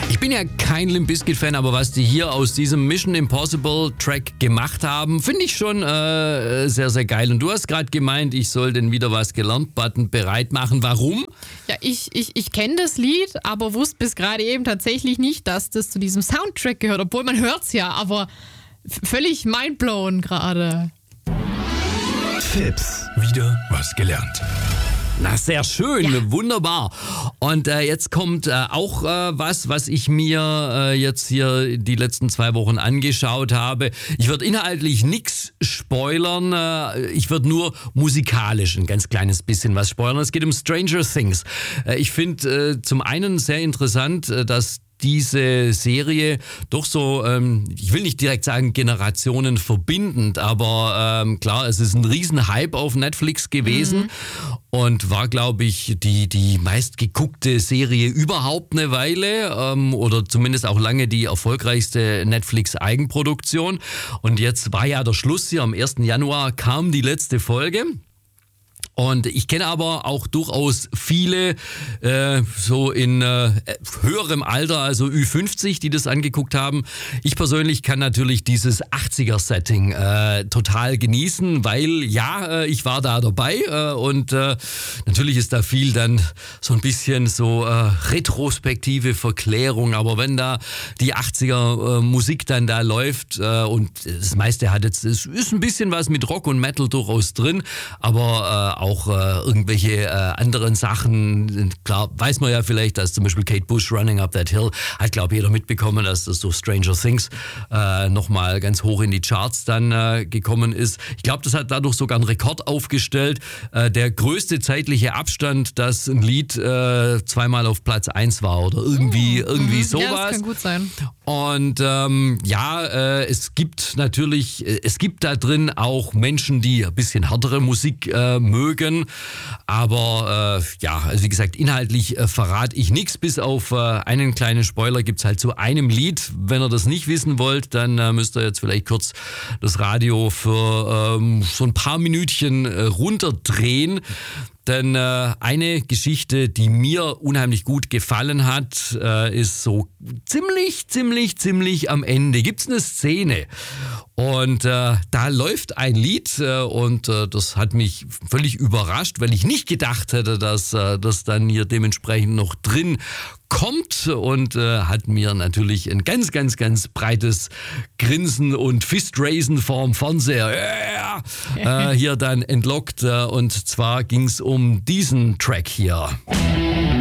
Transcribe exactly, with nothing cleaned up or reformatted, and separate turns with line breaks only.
Ich bin ja kein Limp Bizkit-Fan, aber was die hier aus diesem Mission Impossible-Track gemacht haben, finde ich schon äh, sehr, sehr geil. Und du hast gerade gemeint, ich soll den Wieder was gelernt-Button bereit machen. Warum?
Ja, ich, ich, ich kenne das Lied, aber wusste bis gerade eben tatsächlich nicht, dass das zu diesem Soundtrack gehört. Obwohl man hört es ja, aber f- völlig mindblown gerade.
Fips. Wieder was gelernt.
Na, sehr schön,
Ja.
wunderbar. Und äh, jetzt kommt äh, auch äh, was, was ich mir äh, jetzt hier die letzten zwei Wochen angeschaut habe. Ich würde inhaltlich nichts spoilern, äh, ich würde nur musikalisch ein ganz kleines bisschen was spoilern. Es geht um Stranger Things. Äh, ich finde äh, zum einen sehr interessant, äh, dass diese Serie doch so, ähm, ich will nicht direkt sagen Generationen verbindend, aber ähm, klar, es ist ein Riesenhype auf Netflix gewesen und war, glaube ich, die, die meistgeguckte Serie überhaupt eine Weile ähm, oder zumindest auch lange die erfolgreichste Netflix-Eigenproduktion. Und jetzt war ja der Schluss hier, am ersten Januar kam die letzte Folge. Und ich kenne aber auch durchaus viele äh, so in äh, höherem Alter, also Ü fünfzig, die das angeguckt haben. Ich persönlich kann natürlich dieses achtziger-Setting äh, total genießen, weil ja, äh, ich war da dabei äh, und äh, natürlich ist da viel dann so ein bisschen so äh, retrospektive Verklärung, aber wenn da die achtziger-Musik dann da läuft äh, und das meiste hat jetzt, es ist ein bisschen was mit Rock und Metal durchaus drin, aber äh, auch äh, irgendwelche äh, anderen Sachen. Klar, weiß man ja vielleicht, dass zum Beispiel Kate Bush Running Up That Hill, hat glaube jeder mitbekommen, dass das so Stranger Things äh, nochmal ganz hoch in die Charts dann äh, gekommen ist. Ich glaube, das hat dadurch sogar einen Rekord aufgestellt. Äh, der größte zeitliche Abstand, dass ein Lied äh, zweimal auf Platz eins war oder irgendwie, irgendwie
Mhm.
sowas.
Ja, das kann gut sein.
Und ähm, ja, äh, es gibt natürlich, äh, es gibt da drin auch Menschen, die ein bisschen härtere Musik äh, mögen. Aber äh, ja, also wie gesagt, inhaltlich äh, verrate ich nichts, bis auf äh, einen kleinen Spoiler gibt's halt zu einem Lied. Wenn ihr das nicht wissen wollt, dann äh, müsst ihr jetzt vielleicht kurz das Radio für ähm, so ein paar Minütchen äh, runterdrehen. Denn äh, eine Geschichte, die mir unheimlich gut gefallen hat, äh, ist so ziemlich, ziemlich, ziemlich am Ende. Gibt's eine Szene und äh, da läuft ein Lied äh, und äh, das hat mich völlig überrascht, weil ich nicht gedacht hätte, dass äh, das dann hier dementsprechend noch drin kommt und äh, hat mir natürlich ein ganz, ganz, ganz breites Grinsen und Fistraisen vorm Fernseher yeah, äh, hier dann entlockt. Äh, und zwar ging's um diesen Track hier.